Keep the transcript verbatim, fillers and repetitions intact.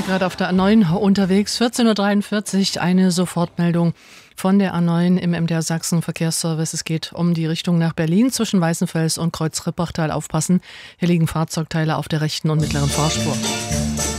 gerade auf der A neun unterwegs. vierzehn Uhr dreiundvierzig, eine Sofortmeldung von der A neun im M D R Sachsen Verkehrsservice. Es geht um die Richtung nach Berlin zwischen Weißenfels und Kreuz Rippachtal. Aufpassen, hier liegen Fahrzeugteile auf der rechten und mittleren Fahrspur.